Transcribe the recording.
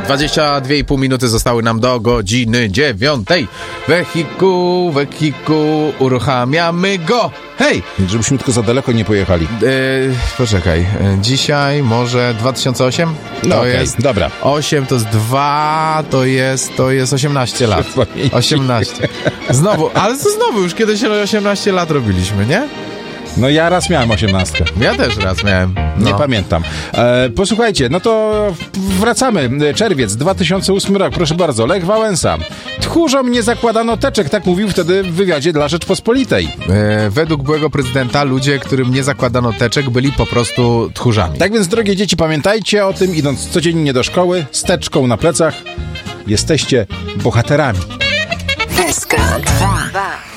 22,5 minuty zostały nam do godziny 9. Wehikuł, uruchamiamy go. Hej! Żebyśmy tylko za daleko nie pojechali. Poczekaj, dzisiaj może 2008? No okej, jest, dobra. 8 to jest 2, to jest 18 lat. 18. Znowu, ale to znowu już kiedyś 18 lat robiliśmy, nie? No ja raz miałem 18. Ja też raz miałem. No. Nie pamiętam. Posłuchajcie, no to wracamy. Czerwiec, 2008 rok, proszę bardzo. Lech Wałęsa. Tchórzom nie zakładano teczek, tak mówił wtedy w wywiadzie dla Rzeczpospolitej. Według byłego prezydenta ludzie, którym nie zakładano teczek, byli po prostu tchórzami. Tak więc, drogie dzieci, pamiętajcie o tym, idąc codziennie do szkoły, z teczką na plecach, jesteście bohaterami. SK2.